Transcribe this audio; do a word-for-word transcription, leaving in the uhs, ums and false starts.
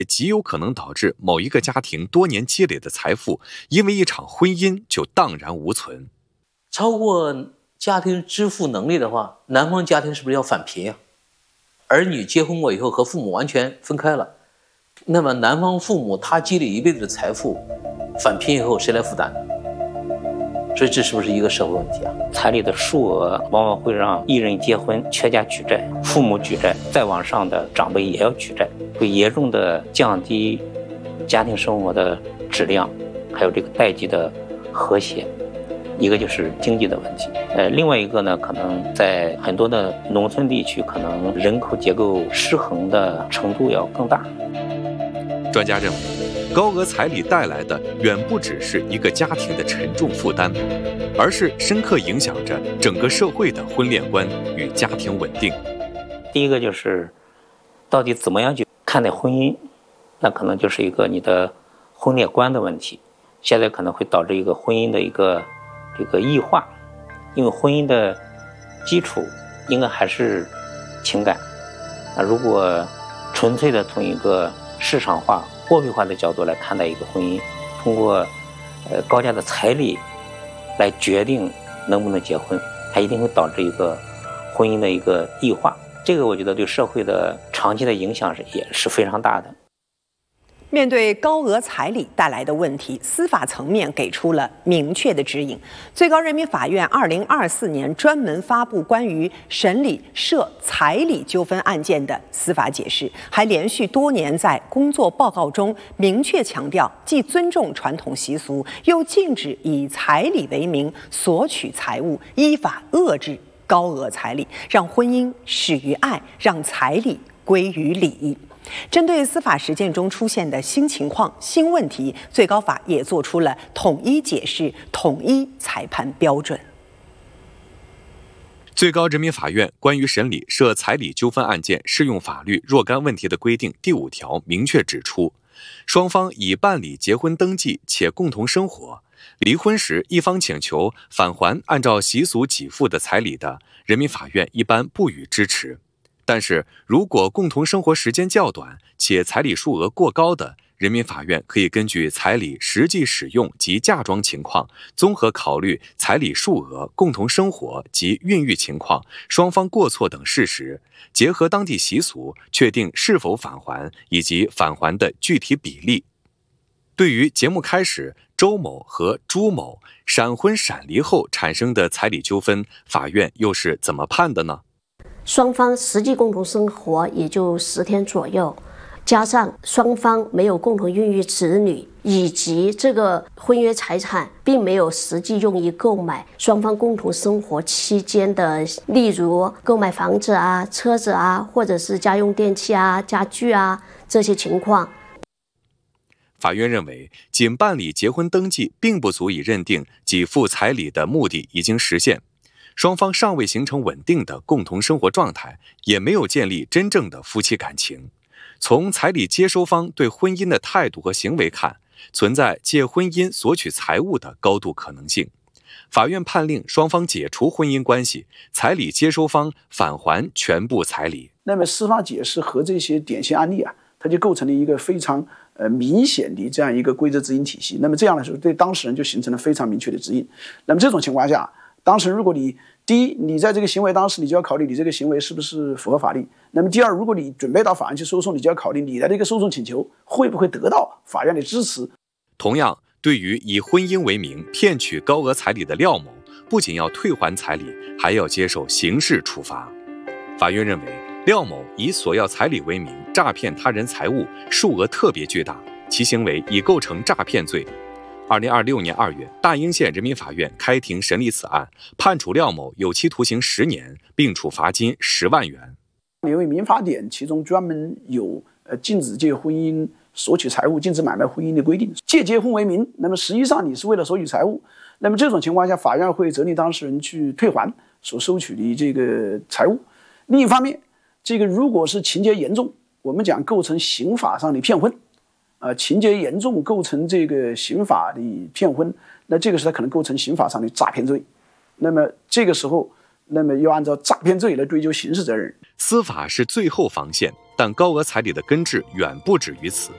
极有可能导致某一个家庭多年积累的财富，因为一场婚姻就荡然无存。 超过家庭支付能力的话，男方家庭是不是要返贫呀？儿女结婚过以后和父母完全分开了，那么男方父母他积累一辈子的财富，返贫以后谁来负担？所以这是不是一个社会问题啊？ 彩礼的数额往往会让一人结婚全家举债，父母举债，再往上的长辈也要举债，会严重的降低家庭生活的质量，还有这个代际的和谐。一个就是经济的问题，呃，另外一个呢，可能在很多的农村地区，可能人口结构失衡的程度要更大。 专家认为，高额彩礼带来的远不只是一个家庭的沉重负担，而是深刻影响着整个社会的婚恋观与家庭稳定。 第一个就是，到底怎么样去看待婚姻，那可能就是一个你的婚恋观的问题。现在可能会导致一个婚姻的一个这个异化，因为婚姻的基础应该还是情感。那如果纯粹的从一个市场化、货币化的角度来看待一个婚姻，通过呃高价的彩礼来决定能不能结婚，它一定会导致一个婚姻的一个异化。这个我觉得对社会的长期的影响是也是非常大的。 面对高额彩礼带来的问题，司法层面给出了明确的指引。最高人民法院二零二四年专门发布关于审理涉彩礼纠纷案件的司法解释，还连续多年在工作报告中明确强调，既尊重传统习俗，又禁止以彩礼为名索取财物，依法遏制高额彩礼，让婚姻始于爱，让彩礼归于礼。针对司法实践中出现的新情况、新问题，最高法也做出了统一解释、统一裁判标准。 最高人民法院关于审理涉彩礼纠纷案件适用法律若干问题的规定第五条明确指出，双方已办理结婚登记且共同生活，离婚时一方请求返还按照习俗给付的彩礼的，人民法院一般不予支持。但是如果共同生活时间较短且彩礼数额过高的，人民法院可以根据彩礼实际使用及嫁妆情况，综合考虑彩礼数额、共同生活及孕育情况、双方过错等事实，结合当地习俗，确定是否返还以及返还的具体比例。对于节目开始周某和朱某闪婚闪离后产生的彩礼纠纷，法院又是怎么判的呢？ 双方实际共同生活也就十天左右，加上双方没有共同孕育子女，以及这个婚约财产并没有实际用于购买双方共同生活期间的，例如购买房子啊、车子啊，或者是家用电器啊、家具啊这些情况。 法院认为，仅办理结婚登记并不足以认定给付彩礼的目的已经实现。双方尚未形成稳定的共同生活状态，也没有建立真正的夫妻感情。从彩礼接收方对婚姻的态度和行为看，存在借婚姻索取财物的高度可能性。法院判令双方解除婚姻关系，彩礼接收方返还全部彩礼。 那么司法解释和这些典型案例啊，它就构成了一个非常呃明显的这样一个规则指引体系。那么这样的时候，对当事人就形成了非常明确的指引。那么这种情况下，当事人如果你第一，你在这个行为当时，你就要考虑你这个行为是不是符合法律。那么第二，如果你准备到法院去诉讼，你就要考虑你的这个诉讼请求会不会得到法院的支持。 同样，对于以婚姻为名骗取高额彩礼的廖某，不仅要退还彩礼，还要接受刑事处罚。法院认为，廖某以索要彩礼为名诈骗他人财物，数额特别巨大，其行为已构成诈骗罪。二零二六年二月，大英县人民法院开庭审理此案，判处廖某有期徒刑十年，并处罚金十万元。 因为民法典其中专门有呃禁止借婚姻索取财物、禁止买卖婚姻的规定，借结婚为名，那么实际上你是为了索取财物，那么这种情况下，法院会责令当事人去退还所收取的这个财物。另一方面，这个如果是情节严重，我们讲构成刑法上的骗婚。呃，情节严重构成这个刑法的骗婚，那这个时候可能构成刑法上的诈骗罪。那么这个时候，那么要按照诈骗罪来追究刑事责任。 司法是最后防线，但高额彩礼的根治远不止于此。